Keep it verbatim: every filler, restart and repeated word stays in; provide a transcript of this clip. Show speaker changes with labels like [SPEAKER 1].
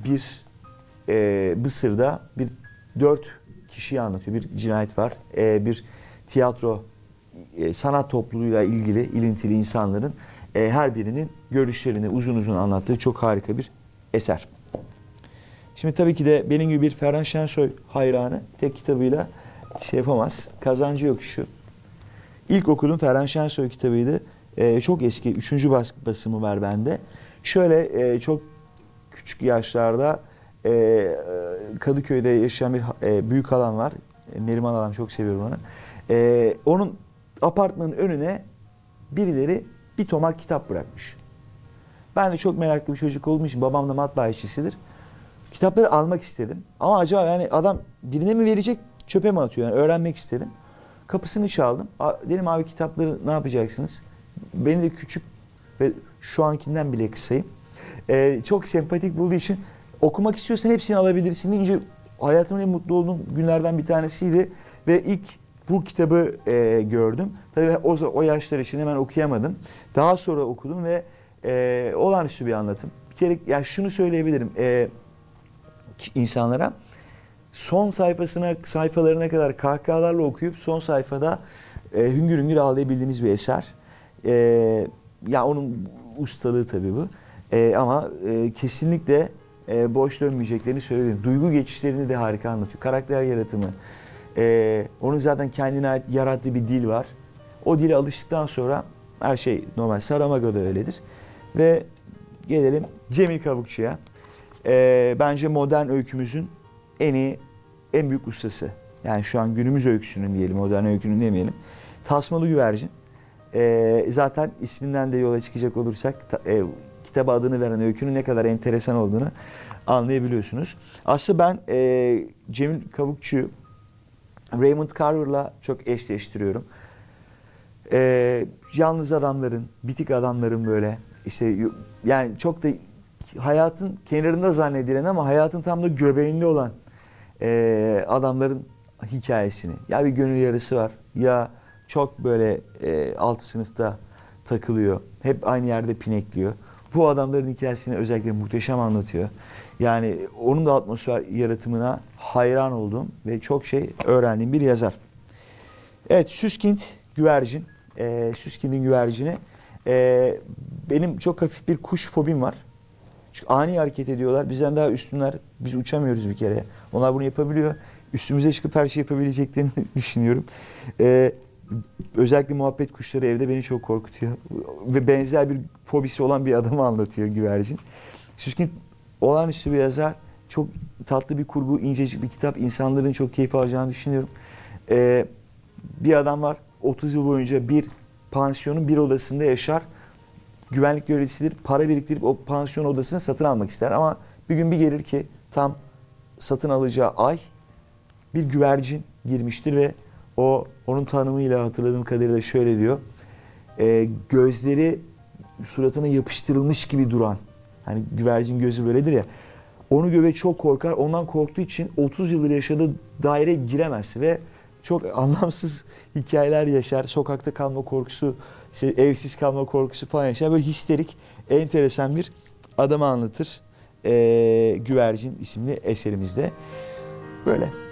[SPEAKER 1] bir e, Mısır'da bir dört kişiyi anlatıyor. Bir cinayet var. E, bir tiyatro e, sanat topluluğuyla ilgili ilintili insanların e, her birinin görüşlerini uzun uzun anlattığı çok harika bir eser. Şimdi tabii ki de benim gibi bir Ferhan Şensoy hayranı tek kitabıyla şey yapamaz. Kazancı yok şu. İlk okuduğum Ferhan Şensoy kitabıydı. Ee, çok eski. Üçüncü bas basımı var bende. Şöyle e, çok küçük yaşlarda e, Kadıköy'de yaşayan bir e, büyük halam var. Neriman halam, çok seviyorum onu. E, onun apartmanın önüne birileri bir tomar kitap bırakmış. Ben de çok meraklı bir çocuk olduğum için, babam da matbaa işçisidir. Kitapları almak istedim. Ama acaba yani adam birine mi verecek, çöpe mi atıyor? Yani öğrenmek istedim. Kapısını çaldım. Dedim abi, kitapları ne yapacaksınız? Beni de küçük ve şu ankinden bile kısayım. Ee, çok sempatik bulduğu için, okumak istiyorsan hepsini alabilirsin deyince hayatımın en mutlu olduğum günlerden bir tanesiydi. Ve ilk bu kitabı e, gördüm. Tabii o, o yaşlar için hemen okuyamadım. Daha sonra okudum ve e, olağanüstü bir anlatım. Bir kere yani şunu söyleyebilirim e, insanlara. Son sayfasına, sayfalarına kadar kahkahalarla okuyup son sayfada e, hüngür hüngür ağlayabildiğiniz bir eser. E, ya onun ustalığı tabii bu. E, ama e, kesinlikle e, boş dönmeyeceklerini söyleyeyim. Duygu geçişlerini de harika anlatıyor. Karakter yaratımı. E, onun zaten kendine ait yarattığı bir dil var. O dile alıştıktan sonra her şey normal. Saramago da öyledir. Ve gelelim Cemil Kavukçu'ya. E, bence modern öykümüzün en iyi, en büyük ustası. Yani şu an günümüz öyküsünün diyelim, modern öykünün demeyelim. Tasmalı Güvercin. Ee, zaten isminden de yola çıkacak olursak ta, e, kitaba adını veren öykünün ne kadar enteresan olduğunu anlayabiliyorsunuz. Aslında ben e, Cemil Kavukçu'yu Raymond Carver'la çok eşleştiriyorum. E, yalnız adamların, bitik adamların böyle işte yani çok da hayatın kenarında zannedilen ama hayatın tam da göbeğinde olan e, adamların hikayesini. Ya bir gönül yarısı var, ya çok böyle e, alt sınıfta takılıyor, hep aynı yerde pinekliyor. Bu adamların hikayesini özellikle muhteşem anlatıyor. Yani onun da atmosfer yaratımına hayran olduğum ve çok şey öğrendiğim bir yazar. Evet, Süskind Güvercin. E, Süskind'in Güvercini. E, benim çok hafif bir kuş fobim var. Çünkü ani hareket ediyorlar. Bizden daha üstünler. Biz uçamıyoruz bir kere. Onlar bunu yapabiliyor. Üstümüze çıkıp her şey yapabileceklerini düşünüyorum. Ee, özellikle muhabbet kuşları evde beni çok korkutuyor. Ve benzer bir fobisi olan bir adamı anlatıyor Güvercin. Süskind olağanüstü bir yazar. Çok tatlı bir kurgu, incecik bir kitap. İnsanların çok keyif alacağını düşünüyorum. Ee, bir adam var. otuz yıl boyunca bir pansiyonun bir odasında yaşar. Güvenlik görevlisidir. Para biriktirip o pansiyon odasını satın almak ister. Ama bir gün bir gelir ki tam satın alacağı ay bir güvercin girmiştir ve o onun tanımıyla hatırladığım kadarıyla şöyle diyor. E, gözleri suratına yapıştırılmış gibi duran. Hani güvercin gözü böyledir ya. Onu göre çok korkar. Ondan korktuğu için otuz yıldır yaşadığı daireye giremez ve çok anlamsız hikayeler yaşar. Sokakta kalma korkusu, işte evsiz kalma korkusu falan yaşar. Böyle histerik, enteresan bir adamı anlatır. Ee, Güvercin isimli eserimizde. Böyle.